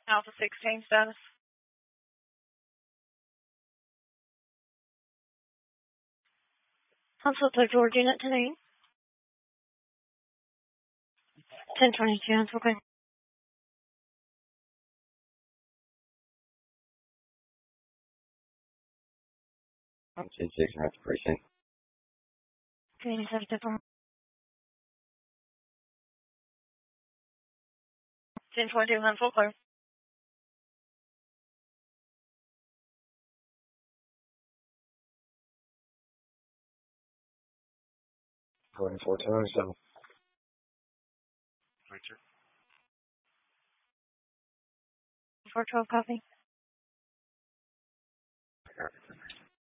Alpha 16 status. Household Play George Unit 10-8. 1022, that's okay. I'm 10-6, that's precinct. Community service different. 1022, hunt full clear. Going 427. Richard. 412 copy.